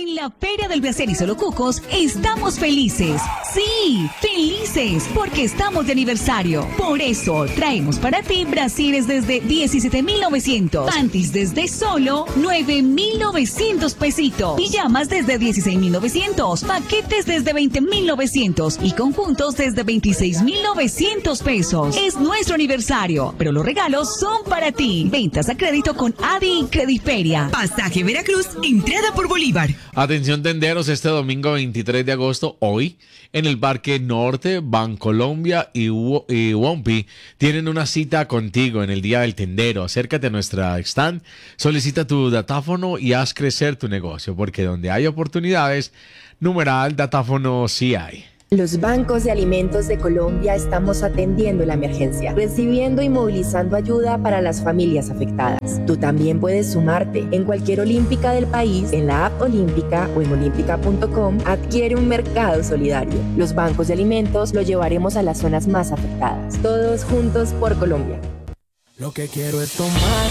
En la Feria del Brasier y Solo Cucos estamos felices. Sí, felices, porque estamos de aniversario. Por eso traemos para ti brasieres desde 17.900, panties desde solo 9.900 pesitos, pijamas desde 16.900, paquetes desde 20.900 y conjuntos desde 26.900 pesos. Es nuestro aniversario, pero los regalos son para ti. Ventas a crédito con Adi y Crediferia. Pasaje Veracruz, entrada por Bolívar. Atención tenderos, este domingo 23 de agosto, hoy, en el Parque Norte, Bancolombia y Wompi tienen una cita contigo en el Día del Tendero. Acércate a nuestra stand, solicita tu datáfono y haz crecer tu negocio, porque donde hay oportunidades, numeral datáfono sí hay. Los bancos de alimentos de Colombia estamos atendiendo la emergencia, recibiendo y movilizando ayuda para las familias afectadas. Tú también puedes sumarte. En cualquier olímpica del país, en la app Olímpica o en olímpica.com, adquiere un mercado solidario. Los bancos de alimentos lo llevaremos a las zonas más afectadas. Todos juntos por Colombia. Lo que quiero es tomar